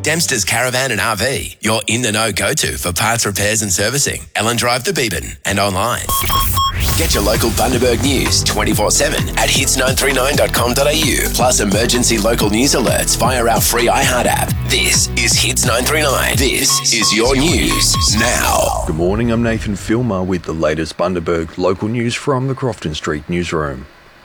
Dempster's Caravan and RV, your in-the-know go-to for parts repairs and servicing. Ellen Drive to Beeban and online. Get your local Bundaberg news 24/7 at hits939.com.au. Plus emergency local news alerts via our free iHeart app. This is Hits 939. This is your news now. Good morning, I'm Nathan Filmer with the latest Bundaberg local news from the Crofton Street newsroom.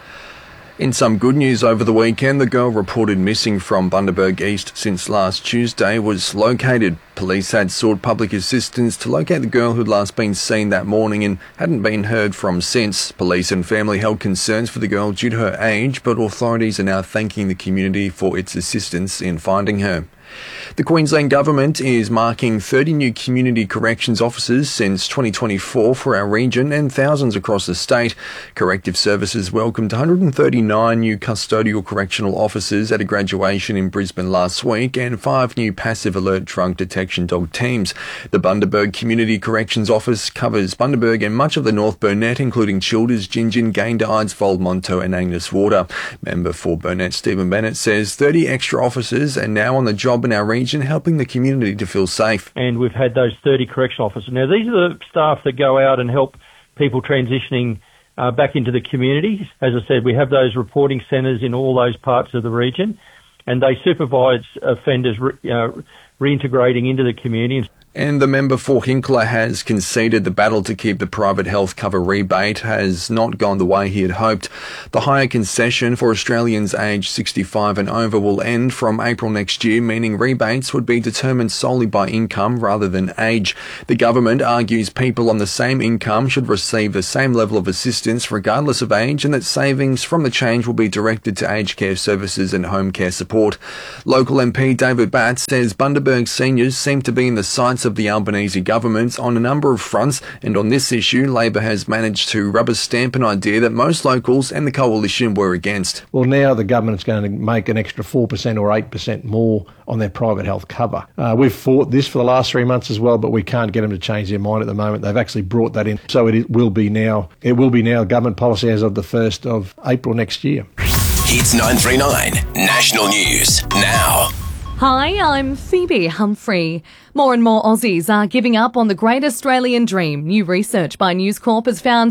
In some good news over the weekend, the girl reported missing from Bundaberg East since last Tuesday was located. Police had sought public assistance to locate the girl who'd last been seen that morning and hadn't been heard from since. Police and family held concerns for the girl due to her age, but authorities are now thanking the community for its assistance in finding her. The Queensland Government is marking 30 new community corrections officers since 2024 for our region and thousands across the state. Corrective Services welcomed 139 new custodial correctional officers at a graduation in Brisbane last week and 5 new passive alert drug detection dog teams. The Bundaberg Community Corrections Office covers Bundaberg and much of the North Burnett, including Childers, Gingin, Gayndah, Eidsvold, Monto and Agnes Water. Member for Burnett Stephen Bennett says 30 extra officers are now on the job in our region, helping the community to feel safe. And we've had those 30 correctional officers. Now, these are the staff that go out and help people transitioning back into the community. As I said, we have those reporting centres in all those parts of the region, and they supervise offenders reintegrating into the community. And the member for Hinkler has conceded the battle to keep the private health cover rebate has not gone the way he had hoped. The higher concession for Australians aged 65 and over will end from April next year, meaning rebates would be determined solely by income rather than age. The government argues people on the same income should receive the same level of assistance regardless of age, and that savings from the change will be directed to aged care services and home care support. Local MP David Batts says Bundaberg seniors seem to be in the sights of the Albanese government on a number of fronts, and on this issue, Labor has managed to rubber stamp an idea that most locals and the coalition were against. Well, now the government's going to make an extra 4% or 8% more on their private health cover. We've fought this for the last 3 months as well, but we can't get them to change their mind at the moment. They've actually brought that in, so it will be now government policy as of the 1st of April next year. Hits 939 National News now. Hi, I'm Phoebe Humphrey. More and more Aussies are giving up on the great Australian dream. New research by News Corp has found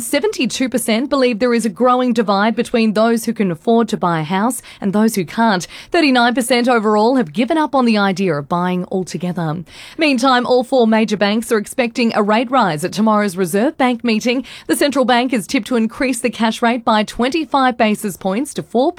72% believe there is a growing divide between those who can afford to buy a house and those who can't. 39% overall have given up on the idea of buying altogether. Meantime, all 4 major banks are expecting a rate rise at tomorrow's Reserve Bank meeting. The central bank is tipped to increase the cash rate by 25 basis points to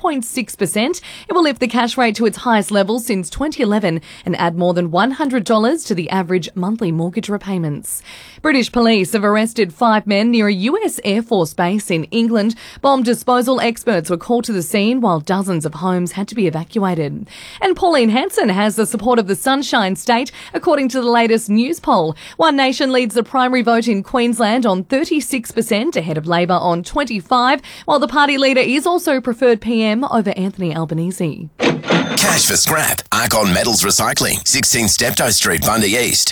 4.6%. It will lift the cash rate to its highest level since 2011 and add more than $100 to the average monthly mortgage repayments. British police have arrested 5 men near a US Air Force base in England. Bomb disposal experts were called to the scene while dozens of homes had to be evacuated. And Pauline Hanson has the support of the Sunshine State, according to the latest news poll. One Nation leads the primary vote in Queensland on 36%, ahead of Labor on 25%, while the party leader is also preferred PM over Anthony Albanese. Cash for scrap. Arcon Metals Recycling, 16 Steptoe Street, Bundy East.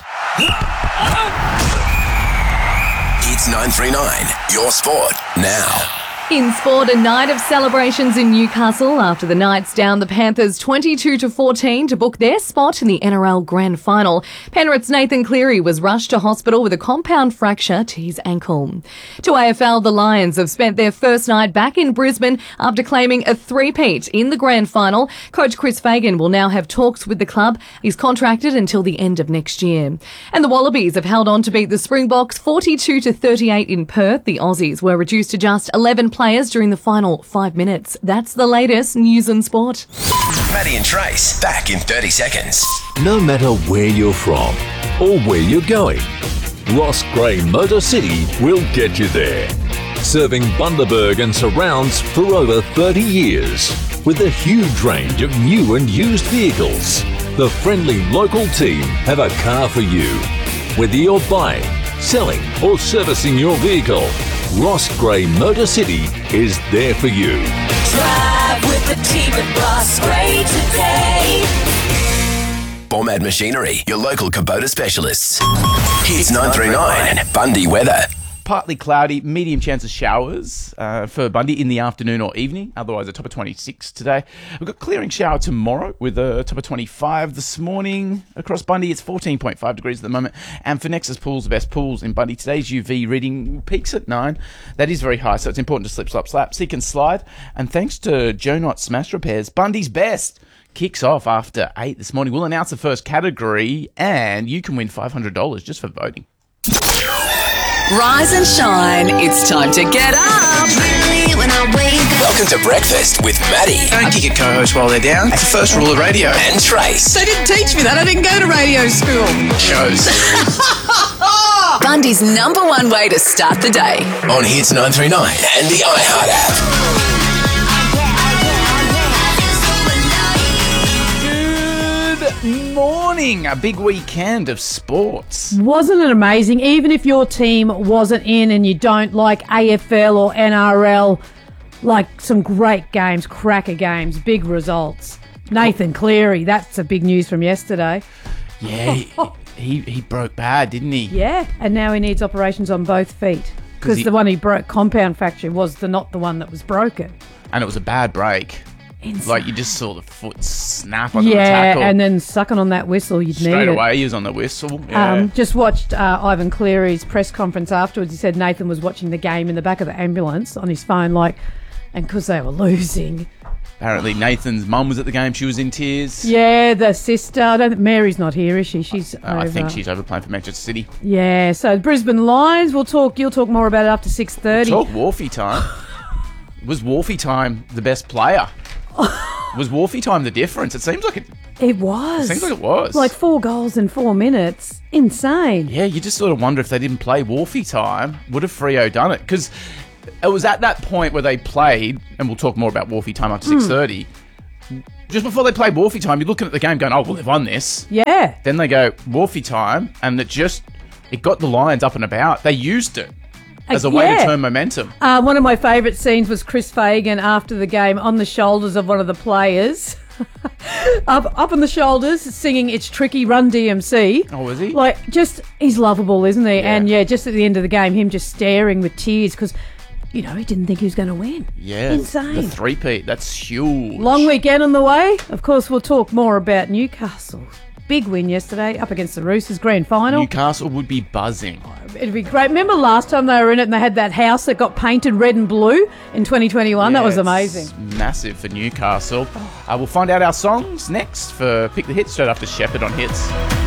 Hits 939, your sport now. In sport, a night of celebrations in Newcastle after the Knights downed the Panthers 22-14 to book their spot in the NRL Grand Final. Penrith's Nathan Cleary was rushed to hospital with a compound fracture to his ankle. To AFL, the Lions have spent their first night back in Brisbane after claiming a three-peat in the Grand Final. Coach Chris Fagan will now have talks with the club. He's contracted until the end of next year. And the Wallabies have held on to beat the Springboks 42-38 in Perth. The Aussies were reduced to just 11 players during the final 5 minutes. That's the latest news and sport. Maddie and Trace, back in 30 seconds. No matter where you're from or where you're going, Ross Gray Motor City will get you there. Serving Bundaberg and surrounds for over 30 years. With a huge range of new and used vehicles, the friendly local team have a car for you. Whether you're buying, selling or servicing your vehicle, Ross Gray Motor City is there for you. Drive with the team at Ross Gray today. Bomad Machinery, your local Kubota specialists. Hits 939, Bundy Weather. partly cloudy, medium chance of showers for Bundy in the afternoon or evening. Otherwise, a top of 26 today. We've got clearing shower tomorrow with a top of 25 this morning. Across Bundy, it's 14.5 degrees at the moment. And for Nexus Pools, the best pools in Bundy, today's UV reading peaks at 9. That is very high, so it's important to slip, slop, slap, seek and slide. And thanks to Joe Knott Smash Repairs, Bundy's best kicks off after 8 this morning. We'll announce the first category, and you can win $500 just for voting. Rise and shine. It's time to get up. Welcome to Breakfast with Maddie. Don't kick a co-host while they're down. That's the first rule of radio. And Trace. They didn't teach me that. I didn't go to radio school. Shows. Bundy's number one way to start the day. On Hits 939 and the iHeart app. Good morning. A big weekend of sports. Wasn't it amazing? Even if your team wasn't in and you don't like AFL or NRL, like some great games, cracker games, big results. Nathan Cleary, that's a big news from yesterday. Yeah, he broke bad, didn't he? Yeah, and now he needs operations on both feet because the one he broke, compound fracture, was not the one that was broken. And it was a bad break. Insane. Like, you just saw the foot snap under the tackle. Yeah, and then sucking on that whistle, you'd need it. Straight away, he was on the whistle. Yeah. Just watched Ivan Cleary's press conference afterwards. He said Nathan was watching the game in the back of the ambulance on his phone, and because they were losing. Apparently, Nathan's mum was at the game. She was in tears. Yeah, the sister. Mary's not here, is she? She's over. I think she's over playing for Manchester City. Yeah, so Brisbane Lions, you'll talk more about it after 6:30. Talk Wharfie time. Was Wharfie time the best player? Was Wharfie time the difference? It seems like it. It was. It seems like it was. Like 4 goals in 4 minutes. Insane. Yeah, you just sort of wonder if they didn't play Wharfie time, would have Freo done it? Because it was at that point where they played, and we'll talk more about Wharfie time after 6:30. Just before they played Wharfie time, you're looking at the game going, oh, well, they've won this. Yeah. Then they go Wharfie time, and it got the Lions up and about. They used it as a way to turn momentum. One of my favourite scenes was Chris Fagan after the game on the shoulders of one of the players. up on the shoulders, singing It's Tricky, Run DMC. Oh, was he? He's lovable, isn't he? Yeah. And just at the end of the game, him just staring with tears because, he didn't think he was going to win. Yeah. Insane. The three-peat, that's huge. Long weekend on the way. Of course, we'll talk more about Newcastle. Big win yesterday up against the Roosters, grand final. Newcastle would be buzzing. It'd be great. Remember last time they were in it and they had that house that got painted red and blue in 2021? That was amazing. It's massive for Newcastle. We'll find out our songs next for Pick the Hits straight after Shepherd on Hits.